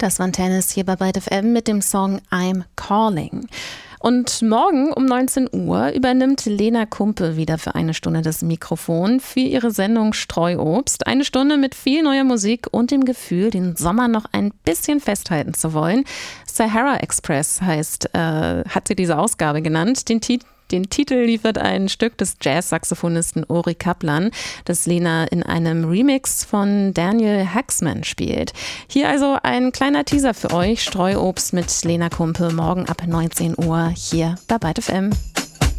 Das war Tennis hier bei Byte FM mit dem Song I'm Calling. Und morgen um 19 Uhr übernimmt Lena Kumpe wieder für eine Stunde das Mikrofon für ihre Sendung Streuobst. Eine Stunde mit viel neuer Musik und dem Gefühl, den Sommer noch ein bisschen festhalten zu wollen. Sahara Express hat sie diese Ausgabe genannt. Den Titel liefert ein Stück des Jazz-Saxophonisten Uri Kaplan, das Lena in einem Remix von Daniel Haaksman spielt. Hier also ein kleiner Teaser für euch. Streuobst mit Lena Kumpe morgen ab 19 Uhr hier bei Byte FM.